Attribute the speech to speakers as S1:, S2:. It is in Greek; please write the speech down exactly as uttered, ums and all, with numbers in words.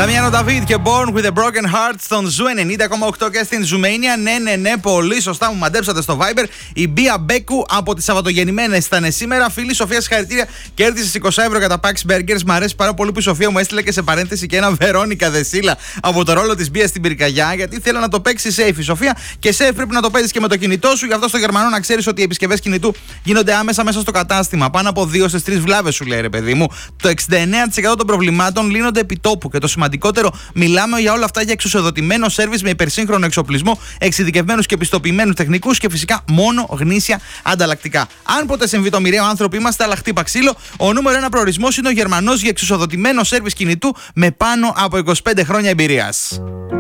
S1: Δαμιάνο Νταβίδ και Born with a Broken Heart στον Ζου ενενήντα κόμμα οκτώ και στην Ζουμania. Ναι, ναι, ναι, πολύ σωστά μου μαντέψατε στο Viber. Η Μπία Μπέκου από τις Σαββατογεννημένες ήταν σήμερα. Φίλη Σοφία, συγχαρητήρια. Κέρδισε είκοσι ευρώ για τα Pax Burgers. Μ' αρέσει πάρα πολύ που η Σοφία μου έστειλε και σε παρένθεση και ένα Βερόνικα Δεσίλα από το ρόλο της Μπία στην πυρκαγιά. Γιατί θέλω να το παίξει safe η Σοφία. Και safe πρέπει να το παίζει και με το κινητό σου. Γι' αυτό στο Γερμανό να ξέρει ότι οι επισκευές κινητού γίνονται άμεσα μέσα στο κατάστημα. Πάνω από δύο στις τρεις βλάβες σου λέει, ρε παιδί μου. Το εξήντα εννέα τοις εκατό των προβλημάτων λύνονται επί τόπου. Και το σημαντικότερο, μιλάμε για όλα αυτά για εξουσιοδοτημένο σέρβις με υπερσύγχρονο εξοπλισμό, εξειδικευμένους και πιστοποιημένους τεχνικούς και φυσικά μόνο γνήσια ανταλλακτικά. Αν ποτέ συμβεί το μοιραίο, άνθρωποι είμαστε, αλλά χτύπα ξύλο. Ο νούμερο ένα προορισμός είναι ο Γερμανός για εξουσιοδοτημένο σέρβις κινητού με πάνω από είκοσι πέντε χρόνια εμπειρίας.